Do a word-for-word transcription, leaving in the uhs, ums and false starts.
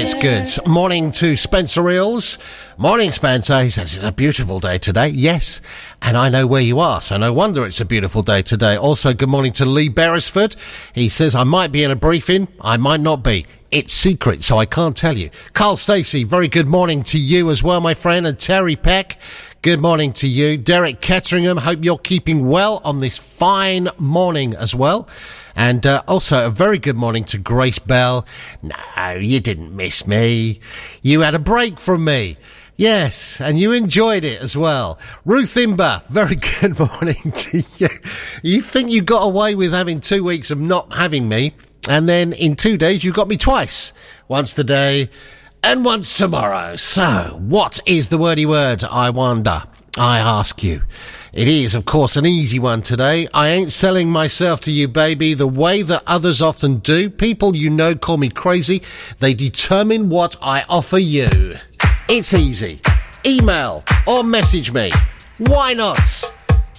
it's good. Morning to Spencer Eels. Morning, Spencer. He says it's a beautiful day today. Yes, and I know where you are, so no wonder it's a beautiful day today. Also, good morning to Lee Beresford. He says, I might be in a briefing, I might not be. It's secret, so I can't tell you. Carl Stacey, very good morning to you as well, my friend. And Terry Peck, good morning to you. Derek Ketteringham, hope you're keeping well on this fine morning as well. And uh, also a very good morning to Grace Bell. No, you didn't miss me. You had a break from me. Yes, and you enjoyed it as well. Ruth Imber, very good morning to you. You think you got away with having two weeks of not having me, and then in two days you got me twice. Once today and once tomorrow. So, what is the wordy word, I wonder? I ask you. It is, of course, an easy one today. I ain't selling myself to you, baby, the way that others often do. People you know call me crazy. They determine what I offer you. It's easy. Email or message me. Why not?